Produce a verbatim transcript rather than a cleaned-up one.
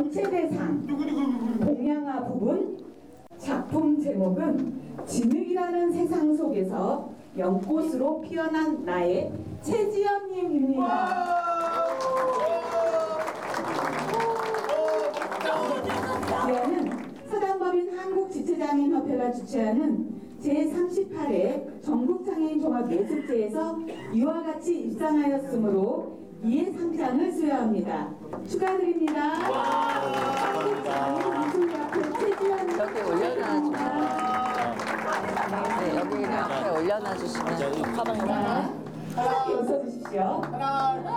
연체대상 공양화 부분. 작품 제목은 진흙이라는 세상 속에서 연꽃으로 피어난 나의 최지연님입니다. 지연은 사단법인 한국지체장애인협회가 주최하는 제삼십팔 회 전국장애인 종합예술제에서 이와 같이 입상하였으므로 이에 상장을 수여합니다. 축하드립니다. 한국장애인미술협회 최지연 여기 올려놔 네, 여기 앞에 올려놔 주시면 가방에 하나, 웃어주십시오. 하나,